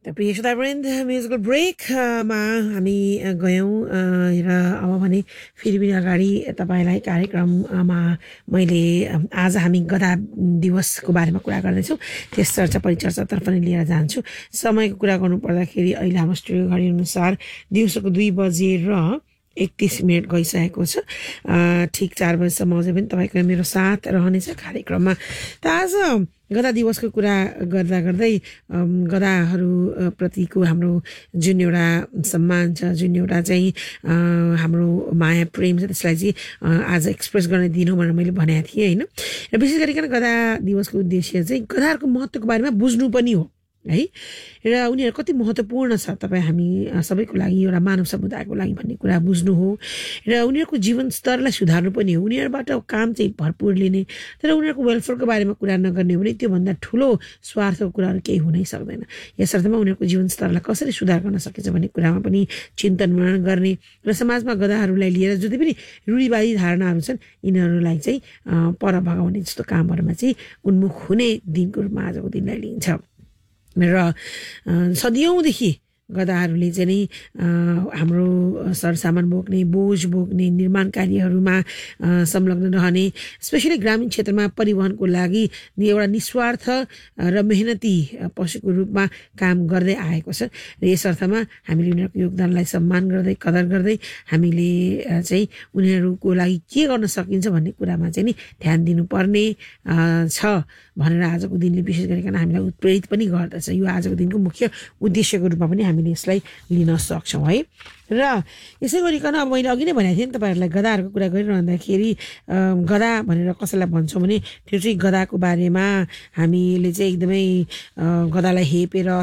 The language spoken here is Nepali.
प्रिय श्रोतावृन्द म्युजिकल ब्रेकमा हामी गयौँ र अब भने फेरि पनि अगाडि तपाईँलाई कार्यक्रममा मैले आज हामी गधा दिवसको बारेमा कुरा गर्दैछौँ त्यस चर्चा परिचर्चातर्फ नै लिएर जान्छु। समयको कुरा गर्नु पर्दाखेरि अहिले हाम्रो स्टुडियो घडी अनुसार दिउँसोको 2:31 गइसकेको छ। ठिक 4 बजीसम्म अझै पनि तपाईँको मेरो साथ रहनेछ कार्यक्रममा। त आज गधा दिवसको कुरा गर्दा गर्दै गधाहरू प्रतिको हाम्रो जुन एउटा सम्मान छ, जुन एउटा चाहिँ हाम्रो माया प्रेम छ, त्यसलाई चाहिँ आज एक्सप्रेस गर्न दिनु भनेर मैले भनेको थिएँ होइन। र विशेष गरिकन गधा दिवसको उद्देश्य चाहिँ गधाहरूको महत्त्वको बारेमा बुझ्नु पनि हो है, र उनीहरू कति महत्त्वपूर्ण छ तपाईँ हामी सबैको लागि, एउटा मानव समुदायको लागि भन्ने कुरा बुझ्नु हो, र उनीहरूको जीवन स्तरलाई सुधार्नु पनि हो। उनीहरूबाट काम चाहिँ भरपुर लिने, तर उनीहरूको वेलफेयरको बारेमा कुरा नगर्ने हो भने त्योभन्दा ठुलो स्वार्थको कुराहरू केही हुनै सक्दैन। यस अर्थमा उनीहरूको जीवन स्तरलाई कसरी सुधार गर्न सकिन्छ भन्ने कुरामा पनि चिन्तन मनन गर्ने र समाजमा गधाहरूलाई लिएर जति पनि रूढिवादी धारणाहरू छन् यिनीहरूलाई चाहिँ पर भगाउने जस्तो कामहरूमा चाहिँ उन्मुख हुने दिनको रूपमा आजको दिनलाई लिइन्छ। र सदियौँदेखि गधाहरूले चाहिँ नि हाम्रो सरसामान बोक्ने, बोझ बोक्ने, निर्माण कार्यहरूमा संलग्न रहने, स्पेसली ग्रामीण क्षेत्रमा परिवहनको लागि एउटा निस्वार्थ र मेहनती पशुको रूपमा काम गर्दै आएको छ। र यस अर्थमा हामीले उनीहरूको योगदानलाई सम्मान गर्दै कदर गर्दै हामीले चाहिँ उनीहरूको लागि के गर्न सकिन्छ भन्ने कुरामा चाहिँ नि ध्यान दिनुपर्ने छ भनेर आजको दिनले विशेष गरिकन हामीलाई उत्प्रेरित पनि गर्दछ। यो आजको दिनको मुख्य उद्देश्यको रूपमा पनि हामीले यसलाई लिन सक्छौँ है। र यसै गरिकन अब मैले अघि नै भनेको थिएँ नि तपाईँहरूलाई गधाहरूको कुरा गरिरहँदाखेरि गधा भनेर कसैलाई भन्छौँ भने त्यो चाहिँ गधाको बारेमा हामीले चाहिँ एकदमै गधालाई हेपेर